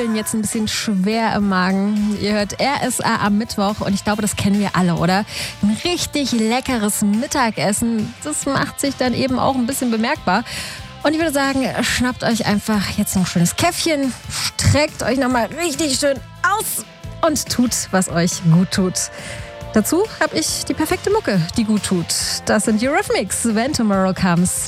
Grummeln jetzt ein bisschen schwer im Magen. Ihr hört RSA am Mittwoch und ich glaube, das kennen wir alle, oder? Ein richtig leckeres Mittagessen, das macht sich dann eben auch ein bisschen bemerkbar. Und ich würde sagen, schnappt euch einfach jetzt noch ein schönes Käffchen, streckt euch nochmal richtig schön aus und tut, was euch gut tut. Dazu habe ich die perfekte Mucke, die gut tut. Das sind Eurythmics, When Tomorrow Comes.